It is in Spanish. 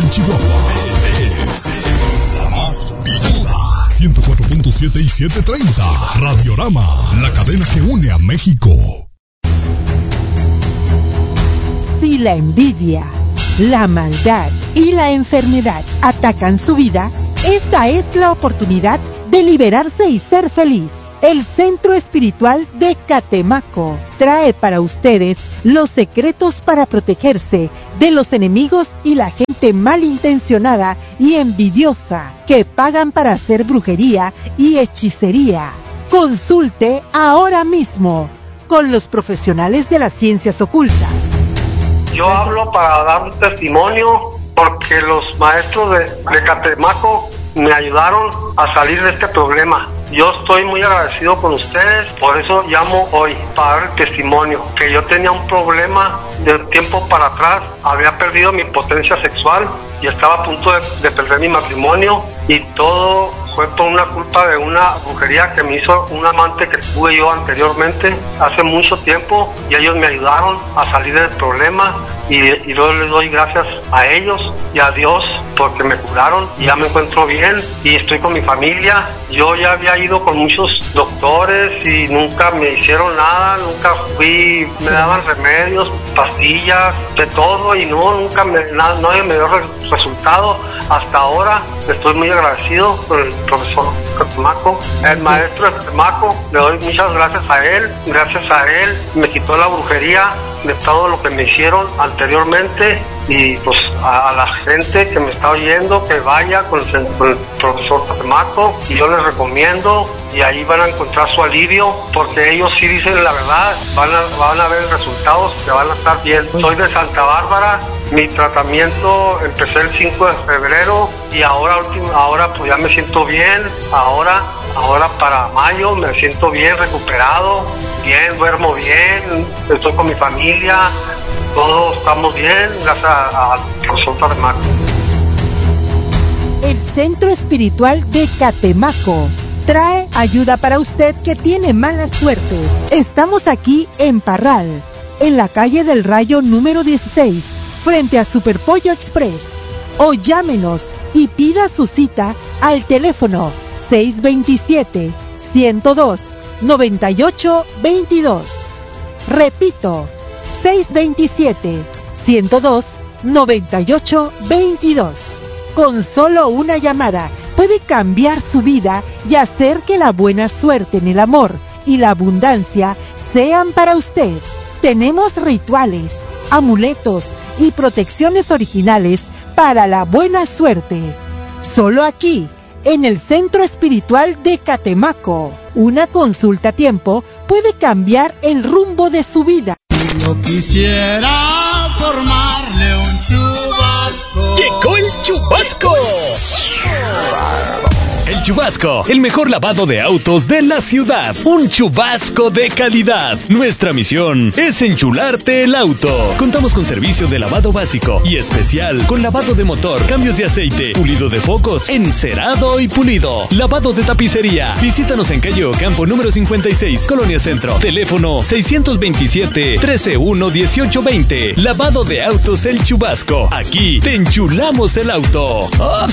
en Chihuahua. Es la más picuda. 104.7 y 730. Radiorama, la cadena que une a México. Si la envidia, la maldad y la enfermedad atacan su vida, esta es la oportunidad de liberarse y ser feliz. El Centro Espiritual de Catemaco trae para ustedes los secretos para protegerse de los enemigos y la gente malintencionada y envidiosa que pagan para hacer brujería y hechicería. Consulte ahora mismo con los profesionales de las ciencias ocultas. Yo hablo para dar un testimonio porque los maestros de Catemaco me ayudaron a salir de este problema. Yo estoy muy agradecido con ustedes, por eso llamo hoy para dar el testimonio, que yo tenía un problema de tiempo para atrás, había perdido mi potencia sexual y estaba a punto de perder mi matrimonio, y todo fue por una culpa de una brujería que me hizo un amante que tuve yo anteriormente, hace mucho tiempo, y ellos me ayudaron a salir del problema, y yo les doy gracias a ellos y a Dios porque me curaron y ya me encuentro bien y estoy con mi familia. Yo ya había ido con muchos doctores y nunca me hicieron nada, nunca fui, me daban remedios, pastillas, de todo, y nunca nadie me dio resultado. Hasta ahora estoy muy agradecido por el profesor Catemaco, el maestro de Catemaco, le doy muchas gracias a él me quitó la brujería de todo lo que me hicieron anteriormente, y pues a la gente que me está oyendo que vaya con el profesor Catemaco, y yo les recomiendo, y ahí van a encontrar su alivio, porque ellos sí dicen la verdad, van a ver resultados que van a estar bien. Soy de Santa Bárbara, mi tratamiento empecé el 5 de febrero y ahora pues ya me siento bien, ahora para mayo me siento bien, recuperado, bien, duermo bien, estoy con mi familia, todos estamos bien, gracias al profesor Catemaco. El Centro Espiritual de Catemaco trae ayuda para usted que tiene mala suerte. Estamos aquí en Parral, en la calle del Rayo número 16, frente a Superpollo Express. O llámenos y pida su cita al teléfono 627-102-9822. Repito, 627-102-9822. Con solo una llamada puede cambiar su vida y hacer que la buena suerte en el amor y la abundancia sean para usted. Tenemos rituales, amuletos y protecciones originales para la buena suerte. Solo aquí, en el Centro Espiritual de Catemaco. Una consulta a tiempo puede cambiar el rumbo de su vida. Yo quisiera formarle un chubasco. ¡Llegó el chubasco! El Chubasco, el mejor lavado de autos de la ciudad. Un chubasco de calidad. Nuestra misión es enchularte el auto. Contamos con servicio de lavado básico y especial con lavado de motor, cambios de aceite, pulido de focos, encerado y pulido. Lavado de tapicería. Visítanos en calle Ocampo número 56, Colonia Centro. Teléfono 627-131-1820. Lavado de autos El Chubasco. Aquí te enchulamos el auto.